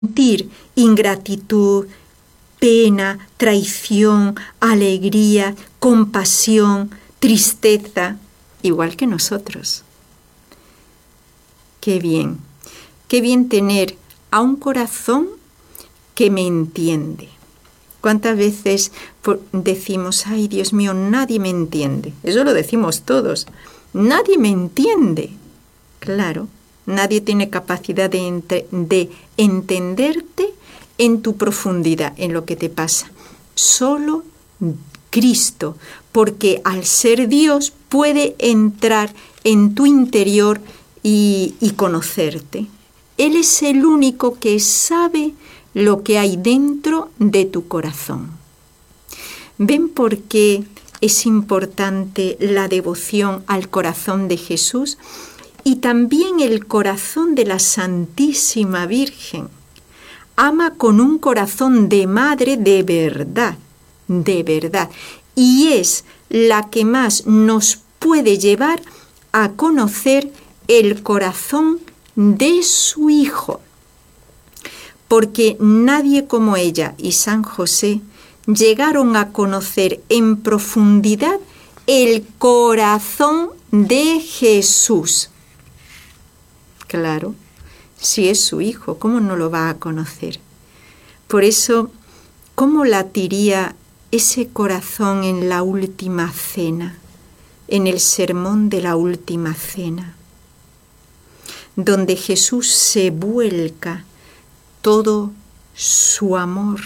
sentir ingratitud, pena, traición, alegría, compasión, tristeza, igual que nosotros. Qué bien tener a un corazón que me entiende. ¿Cuántas veces decimos, ay Dios mío, nadie me entiende? Eso lo decimos todos. Nadie me entiende. Claro, nadie tiene capacidad de entenderte en tu profundidad, en lo que te pasa. Solo Cristo, porque al ser Dios puede entrar en tu interior y conocerte. Él es el único que sabe lo que hay dentro de tu corazón. ¿Ven por qué es importante la devoción al corazón de Jesús y también el corazón de la Santísima Virgen? Ama con un corazón de madre de verdad, y es la que más nos puede llevar a conocer el corazón de su Hijo. Porque nadie como ella y San José llegaron a conocer en profundidad el corazón de Jesús. Claro, si es su Hijo, ¿cómo no lo va a conocer? Por eso, ¿cómo latiría ese corazón en la última cena, en el sermón de la última cena, donde Jesús se vuelca todo su amor?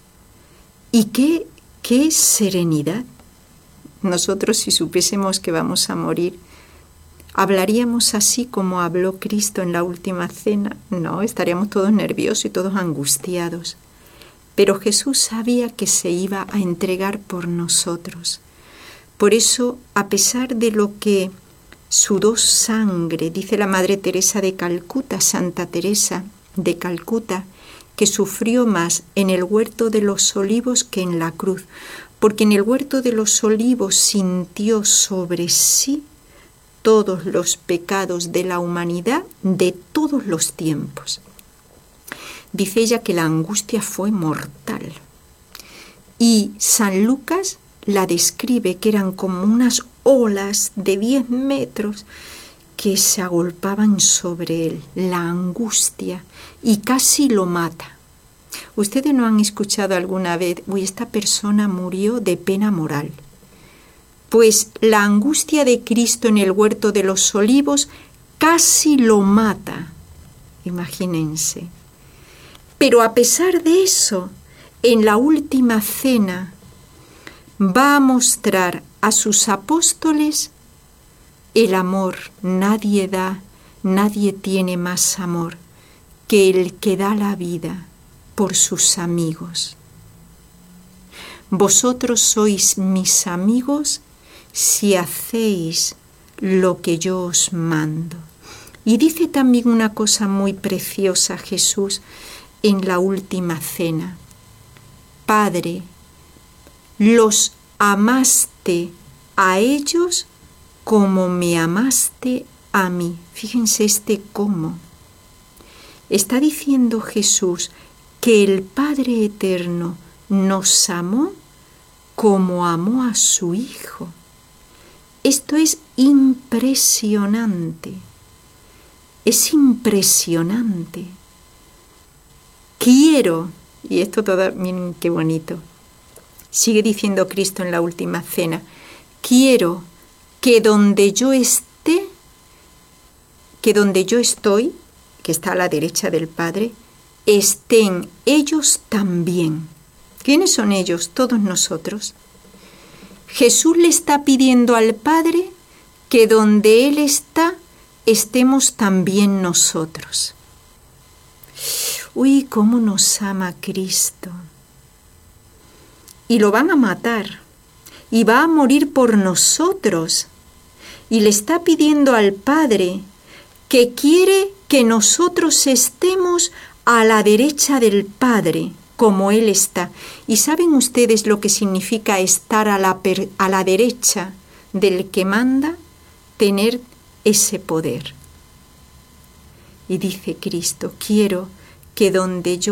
¿Y qué serenidad? Nosotros, si supiésemos que vamos a morir, ¿hablaríamos así como habló Cristo en la última cena? No, estaríamos todos nerviosos y todos angustiados. Pero Jesús sabía que se iba a entregar por nosotros. Por eso, a pesar de lo que sudó sangre, dice la Madre Teresa de Calcuta, Santa Teresa de Calcuta, que sufrió más en el huerto de los olivos que en la cruz, porque en el huerto de los olivos sintió sobre sí todos los pecados de la humanidad de todos los tiempos. Dice ella que la angustia fue mortal. Y San Lucas la describe que eran como unas olas de 10 metros que se agolpaban sobre él, la angustia, y casi lo mata. ¿Ustedes no han escuchado alguna vez, esta persona murió de pena moral? Pues la angustia de Cristo en el huerto de los olivos casi lo mata. Imagínense. Pero a pesar de eso, en la última cena va a mostrar a sus apóstoles el amor. Nadie tiene más amor que el que da la vida por sus amigos. Vosotros sois mis amigos si hacéis lo que yo os mando. Y dice también una cosa muy preciosa Jesús en la última cena. Padre, los amaste a ellos como me amaste a mí. Fíjense cómo. Está diciendo Jesús que el Padre Eterno nos amó como amó a su Hijo. Esto es impresionante. Es impresionante. Quiero, y esto todo, miren qué bonito, sigue diciendo Cristo en la última cena, quiero que donde yo esté, que donde yo estoy, que está a la derecha del Padre, estén ellos también. ¿Quiénes son ellos? Todos nosotros. Jesús le está pidiendo al Padre que donde Él está, estemos también nosotros. Uy, cómo nos ama Cristo. Y lo van a matar. Y va a morir por nosotros. Y le está pidiendo al Padre que quiere que nosotros estemos a la derecha del Padre, como Él está. ¿Y saben ustedes lo que significa estar a la derecha del que manda? Tener ese poder. Y dice Cristo, quiero que donde yo